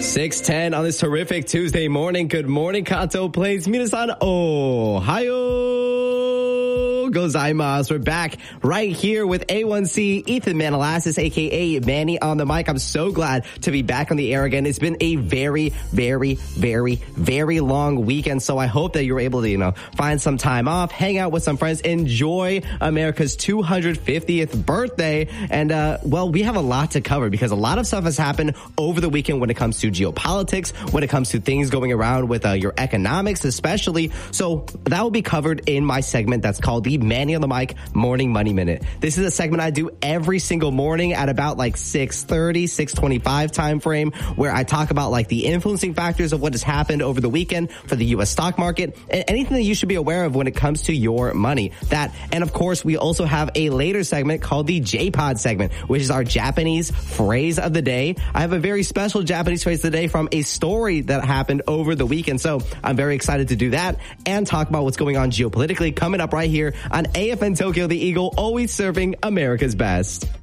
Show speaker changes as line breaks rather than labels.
6:10 on this terrific Tuesday morning. Good morning, Kanto Plains. Minasan, ohayo gozaimasu. We're back right here with A1C, Ethan Manalassis, a.k.a. Manny on the mic. I'm so glad to be back on the air again. It's been a very, very, very, very long weekend, so I hope that you were able to, find some time off, hang out with some friends, enjoy America's 250th birthday. And, we have a lot to cover because a lot of stuff has happened over the weekend when it comes to geopolitics, when it comes to things going around with your economics especially. So that will be covered in my segment that's called the Manny on the Mic Morning Money Minute. This is a segment I do every single morning at about 6:30, 6:25 time frame, where I talk about the influencing factors of what has happened over the weekend for the U.S. stock market and anything that you should be aware of when it comes to your money. That, and of course, we also have a later segment called the J-Pod segment, which is our Japanese phrase of the day. I have a very special Japanese phrase today from a story that happened over the weekend. So I'm very excited to do that and talk about what's going on geopolitically coming up right here on AFN Tokyo, the Eagle, always serving America's best.